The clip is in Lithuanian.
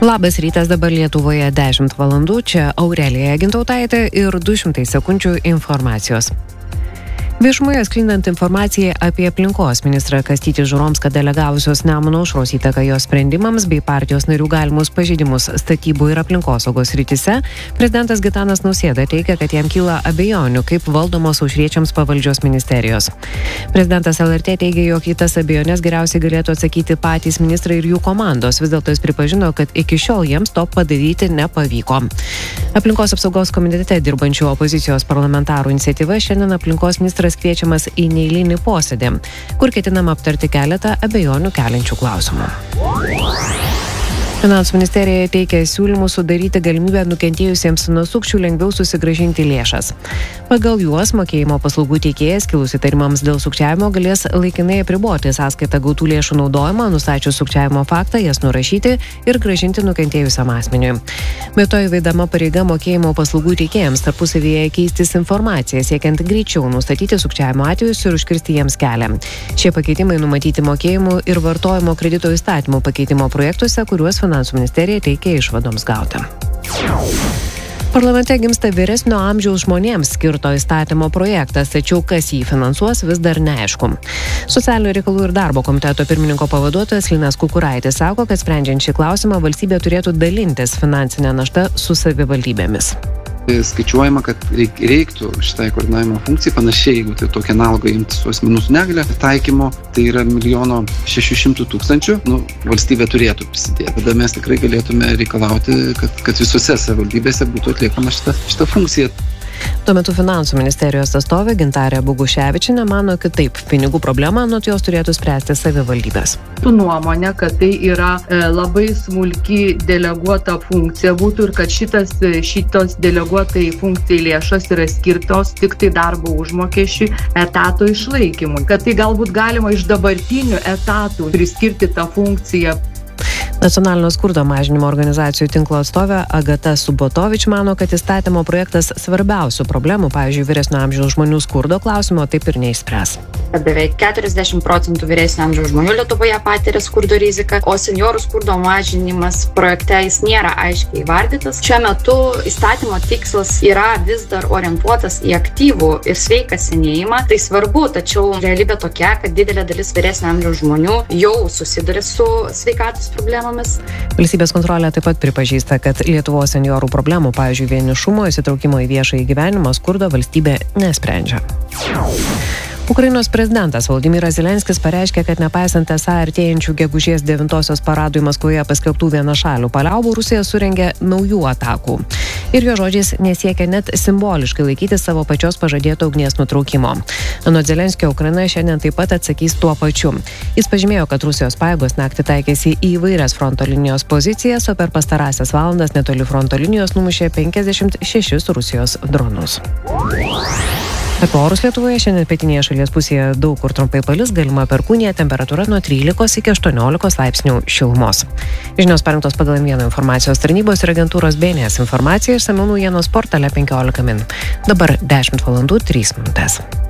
Labas rytas, dabar Lietuvoje 10 valandų, čia Aurelija Gintautaitė ir 200 sekundžių informacijos. Viešumoje sklindant informacijai apie aplinkos ministrą Kastytį Žuromską delegavusios Nemuno aušros įtaką jos sprendimams bei partijos narių galimus pažeidimus statybų ir aplinkosaugos srityse, prezidentas Gitanas Nausėda teigia, kad jam kyla abejonių, kaip valdomos aušriečiams pavaldžios ministerijos. Prezidentas LRT teigia, jog į tas abejonės geriausiai galėtų atsakyti patys ministrai ir jų komandos. Vis dėlto jis pripažino, kad iki šiol jiems to padaryti nepavyko. Aplinkos apsaugos komitete dirbančių opozicijos parlamentarų iniciatyva šiandien aplinkos ministras kviečiamas į neeilinį posėdį, kur ketinama aptarti keletą abejonių keliančių klausimų. Finansų ministerija teikia siūlymus sudaryti galimybę nukentėjusiems nuo sukčių lengviau susigrąžinti lėšas. Pagal juos mokėjimo paslaugų teikėjas kilus įtarimams dėl sukčiavimo galės laikinai apriboti sąskaitą gautų lėšų naudojimą, nustačius sukčiavimo faktą, jas nurašyti ir grąžinti nukentėjusiam asmeniui. Be to įvedama pareiga mokėjimo paslaugų teikėjams tarpusavyje keistis informaciją, siekiant greičiau nustatyti sukčiavimo atvejus ir užkirsti jiems kelią. Šie pakeitimai numatyti mokėjimų ir vartojimo kredito įstatymų pakeitimo projektuose, kuriuos Finansų ministerija teikia išvadoms gauti. Parlamente gimsta vyresnio amžiaus žmonėms skirto įstatymo projektas, tačiau kas jį finansuos, vis dar neaišku. Socialinių reikalų ir darbo komiteto pirmininko pavaduotojas Linas Kukuraitis sako, kad sprendžiant šį klausimą valstybė turėtų dalintis finansinę naštą su savivaldybėmis. Skaičiuojama, kad reiktų šitai koordinavimo funkcijai panašiai, jeigu tai tokia analogą imtis su asmenų su negalia taikymo, tai yra 1 600 000, valstybė turėtų prisidėti. Tada mes tikrai galėtume reikalauti, kad visose savivaldybėse būtų atliekama šita funkcija. Tuo metu Finansų ministerijos atstovė Gintarė Boguševičienė mano kitaip. Pinigų problemą anot jos turėtų spręsti savivaldybės. Tu nuomonė, kad tai yra labai smulki deleguota funkcija būtų ir kad šitos deleguotai funkcijai lėšos yra skirtos tik tai darbo užmokesčiui, etato išlaikymui. Kad tai galbūt galima iš dabartinių etatų priskirti tą funkciją. Nacionalinio skurdo mažinimo organizacijų tinklo atstovė Agata Subotovič mano, kad įstatymo projektas svarbiausių problemų, pavyzdžiui, vyresnio amžiaus žmonių skurdo klausimo, taip ir neišspręs. Beveik 40% vyresnio amžiaus žmonių Lietuvoje patiria skurdo riziką, o senjorų skurdo mažinimas projekte jis nėra aiškiai įvardytas. Šiuo metu įstatymo tikslas yra vis dar orientuotas į aktyvų ir sveiką senėjimą. Tai svarbu, tačiau realybė tokia, kad didelė dalis vyresnio amžiaus žmonių jau susiduria su sveikatos problemomis. Valstybės kontrolė taip pat pripažįsta, kad Lietuvos senjorų problemų, pavyzdžiui, vienišumo, įsitraukimo į viešąjį gyvenimą, skurdo valstybė nesprendžia. Ukrainos prezidentas Volodymyras Zelenskis pareiškė, kad nepaisant esą artėjančių gegužės 9-osios paradui Maskvoje paskelbtų vienašalių paliaubų, Rusija surengė naujų atakų. Ir jo žodžiais nesiekia net simboliškai laikyti savo pačios pažadėto ugnies nutraukimo. Anot Zelenskio, Ukraina šiandien taip pat atsakys tuo pačiu. Jis pažymėjo, kad Rusijos pajėgos naktį taikėsi į įvairias fronto linijos pozicijas, o per pastarąsias valandas netoli fronto linijos numušė 56 Rusijos dronus. Apie orus Lietuvoje šiandien pietinėje šalies pusėje daug kur trumpai palis, galima perkūnija, temperatūra nuo 13 iki 18 laipsnių šilumos. Žinios parengtos pagal M1 informacijos tarnybos ir agentūros BNS informacija išsamiau naujienos portale 15 min. Dabar 10 valandų 3 minutės.